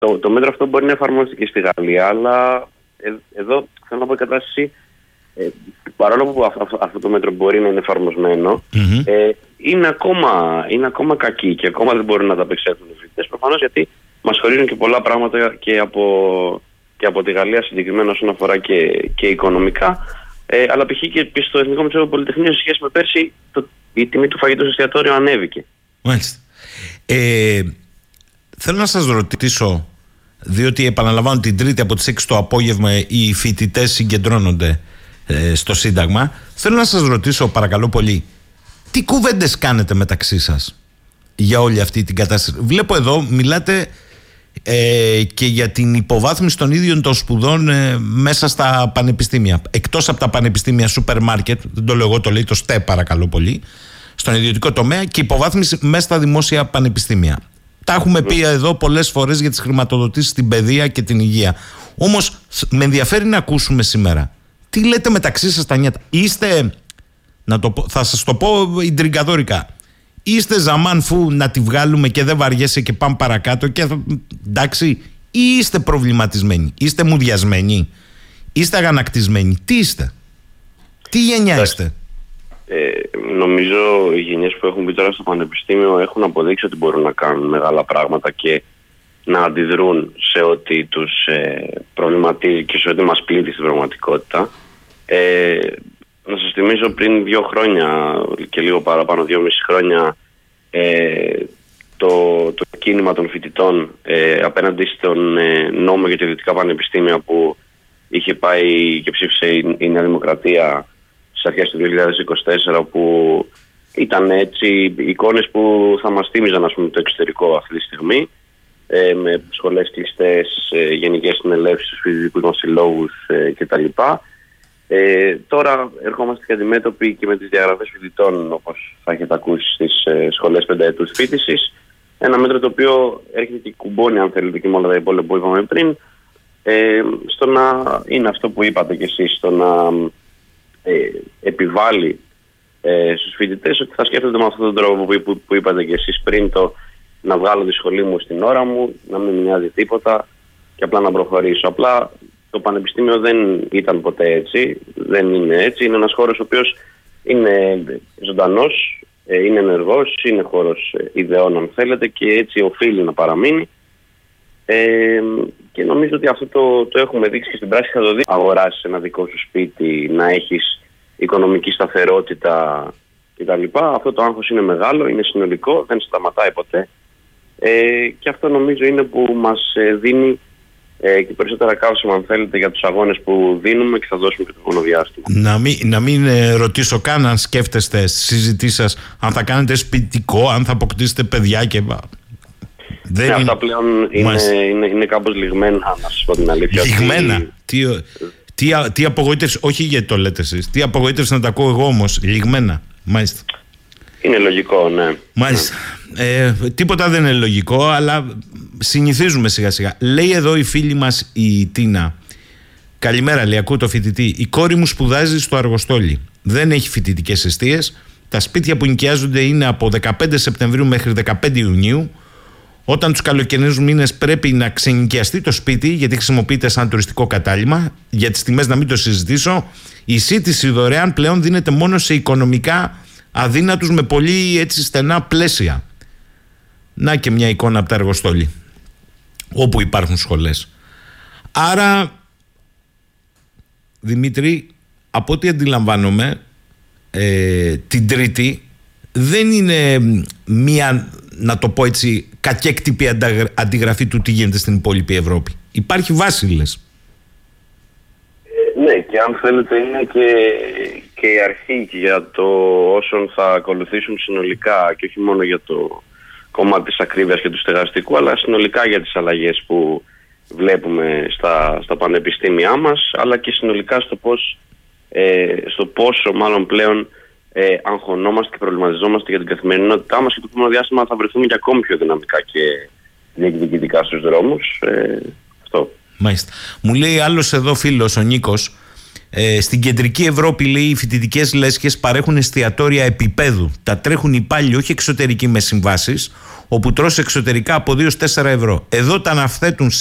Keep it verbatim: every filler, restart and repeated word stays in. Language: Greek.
το, το μέτρο αυτό μπορεί να εφαρμόζεται και στη Γαλλία, αλλά ε, εδώ θέλω να πω η κατάσταση, ε, παρόλο που αυτό, αυτό το μέτρο μπορεί να είναι εφαρμοσμένο, mm-hmm. ε, είναι, ακόμα, είναι ακόμα κακή και ακόμα δεν μπορούν να τα απεξέλθουν οι φοιτητές. Προφανώς γιατί μας χωρίζουν και πολλά πράγματα και από, και από τη Γαλλία συγκεκριμένα όσον αφορά και, και οικονομικά. Ε, αλλά π.χ. και στο Εθνικό Μητσόδο Πολυτεχνείο σε σχέση με πέρσι, το, η τιμή του φαγητού στο εστιατόριο ανέβηκε. Μάλιστα. Ε, θέλω να σας ρωτήσω, διότι επαναλαμβάνω την Τρίτη από τις έξι το απόγευμα οι φοιτητές συγκεντρώνονται ε, στο Σύνταγμα. Θέλω να σας ρωτήσω παρακαλώ πολύ, τι κουβέντες κάνετε μεταξύ σας για όλη αυτή την κατάσταση? Βλέπω εδώ μιλάτε ε, και για την υποβάθμιση των ίδιων των σπουδών ε, μέσα στα πανεπιστήμια. Εκτός από τα πανεπιστήμια σούπερ μάρκετ, δεν το λέω εγώ, το λέει το ΣΤΕ παρακαλώ πολύ, στον ιδιωτικό τομέα, και υποβάθμιση μέσα στα δημόσια πανεπιστήμια. Τα έχουμε πει εδώ πολλές φορές για τις χρηματοδοτήσεις στην παιδεία και την υγεία. Όμως με ενδιαφέρει να ακούσουμε σήμερα τι λέτε μεταξύ σας τα νιάτα. Είστε, να το πω, θα σας το πω ιντριγκαδόρικα, είστε ζαμάν φου να τη βγάλουμε και δεν βαριέσαι και πάμε παρακάτω και θα, εντάξει, ή είστε προβληματισμένοι, είστε μουδιασμένοι, είστε αγανακτισμένοι, τι είστε, τι γενιά είστε? Ε, νομίζω οι γενιές που έχουν μπει τώρα στο πανεπιστήμιο έχουν αποδείξει ότι μπορούν να κάνουν μεγάλα πράγματα και να αντιδρούν σε ό,τι τους ε, προβληματίζει και σε ό,τι μας πλήττει στην πραγματικότητα. Ε, να σας θυμίσω πριν δύο χρόνια και λίγο παραπάνω, δύο μισή χρόνια, ε, το, το κίνημα των φοιτητών ε, απέναντι στον ε, νόμο για τα ιδιωτικά πανεπιστήμια που είχε πάει και ψήφισε η, η Νέα Δημοκρατία στις αρχές του δύο χιλιάδες είκοσι τέσσερα, που ήταν έτσι εικόνες που θα μας θύμιζαν, ας πούμε, το εξωτερικό αυτή τη στιγμή, ε, με σχολές κλειστές, ε, γενικές συνελεύσεις, φοιτητικούς μας συλλόγους ε, κτλ. Ε, τώρα ερχόμαστε και αντιμέτωποι και με τις διαγραφές φοιτητών, όπως θα έχετε ακούσει, στις ε, σχολές πενταετούς φοιτησης. Ένα μέτρο το οποίο έρχεται και κουμπώνει, αν θέλετε, και με όλα τα υπόλοιπα που είπαμε πριν, ε, στο να είναι αυτό που είπατε κι εσείς, στο να ε, επιβάλλει ε, στους φοιτητές ότι θα σκέφτονται με αυτόν τον τρόπο που, που, που είπατε κι εσείς πριν, το να βγάλω τη σχολή μου στην ώρα μου, να μην μοιάζει τίποτα και απλά να προχωρήσω. Απλά το πανεπιστήμιο δεν ήταν ποτέ έτσι, δεν είναι έτσι. Είναι ένας χώρος ο οποίος είναι ζωντανός, είναι ενεργός, είναι χώρος ιδεών, αν θέλετε, και έτσι οφείλει να παραμείνει. Ε, και νομίζω ότι αυτό το, το έχουμε δείξει και στην πράξη. Θα το δει. Αγοράσεις ένα δικό σου σπίτι, να έχεις οικονομική σταθερότητα κτλ. Αυτό το άγχος είναι μεγάλο, είναι συνολικό, δεν σταματάει ποτέ. Ε, και αυτό νομίζω είναι που μας δίνει ε, και περισσότερα καύσιμα, αν θέλετε, για τους αγώνες που δίνουμε και θα δώσουμε και το επόμενο διάστημα. Να μην, να μην ε, ρωτήσω καν αν σκέφτεστε στις συζητήσεις σας αν θα κάνετε σπιτικό, αν θα αποκτήσετε παιδιά και... Δεν ναι, είναι... Αυτά πλέον είναι, είναι, είναι κάπως λιγμένα, να σας πω την αλήθεια. Λιγμένα. Τι, τι, τι, τι απογοήτευση, όχι γιατί το λέτε εσείς, τι απογοήτευση να τα ακούω εγώ όμως, λιγμένα. Μάλιστα. Είναι λογικό, ναι. Μάλιστα. Ε, τίποτα δεν είναι λογικό, αλλά συνηθίζουμε σιγά σιγά. Λέει εδώ η φίλη μας η Τίνα, καλημέρα, λέει, ακούω το φοιτητή. Η κόρη μου σπουδάζει στο Αργοστόλι. Δεν έχει φοιτητικές εστίες. Τα σπίτια που νοικιάζονται είναι από δεκαπέντε Σεπτεμβρίου μέχρι δεκαπέντε Ιουνίου. Όταν τους καλοκαιρινούς μήνες πρέπει να ξενοικιαστεί το σπίτι, γιατί χρησιμοποιείται σαν τουριστικό κατάλημα. Για τις τιμές να μην το συζητήσω. Η σύντηση δωρεάν πλέον δίνεται μόνο σε οικονομικά αδύνατους με πολύ έτσι στενά πλαίσια. Να και μια εικόνα από τα Αργοστόλη, όπου υπάρχουν σχολές. Άρα, Δημήτρη, από ό,τι αντιλαμβάνομαι, ε, την Τρίτη δεν είναι μια, να το πω έτσι, κακέκτυπη αντιγραφή του τι γίνεται στην υπόλοιπη Ευρώπη. Υπάρχει βάση, λες. Ναι, και αν θέλετε είναι και, και η αρχή για το όσων θα ακολουθήσουν συνολικά, και όχι μόνο για το κομμάτι της ακρίβειας και του στεγαστικού, αλλά συνολικά για τις αλλαγές που βλέπουμε στα, στα πανεπιστήμια μας, αλλά και συνολικά στο, πώς, ε, στο πόσο μάλλον πλέον ε, αγχωνόμαστε και προβληματιζόμαστε για την καθημερινότητά μας, και το επόμενο διάστημα θα βρεθούμε και ακόμη πιο δυναμικά και διεκδικητικά στους δρόμους. Ε, αυτό. Μάλιστα. Μου λέει άλλος εδώ φίλος, ο Νίκος, Ε, στην κεντρική Ευρώπη, λέει, οι φοιτητικές λέσχες παρέχουν εστιατόρια επίπεδου. Τα τρέχουν υπάλληλοι, όχι εξωτερικοί με συμβάσεις, όπου τρως εξωτερικά από δύο με τέσσερα ευρώ. Εδώ τα αναθέτουν